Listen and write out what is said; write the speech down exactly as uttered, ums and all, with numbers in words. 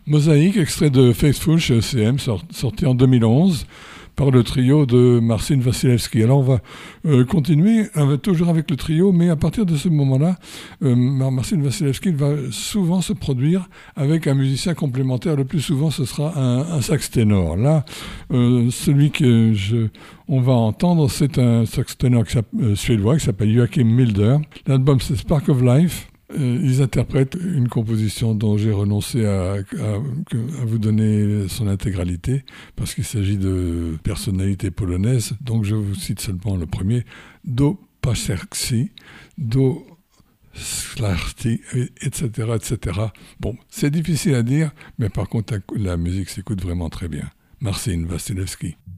Mosaïque, extrait de Faithful chez E C M, sorti en deux mille onze par le trio de Marcin Wasilewski. Alors on va euh, continuer, on va toujours avec le trio, mais à partir de ce moment-là, euh, Marcin Wasilewski va souvent se produire avec un musicien complémentaire. Le plus souvent, ce sera un, un sax ténor. Là, euh, celui que je, on va entendre, c'est un sax ténor qui euh, suédois qui s'appelle Joachim Milder. L'album, c'est Spark of Life. Euh, ils interprètent une composition dont j'ai renoncé à, à, à vous donner son intégralité parce qu'il s'agit de personnalités polonaises. Donc je vous cite seulement le premier, Do Pasterski, Do Szlachty, et cetera, et cetera. Bon, c'est difficile à dire, mais par contre la musique s'écoute vraiment très bien. Marcin Wasilewski.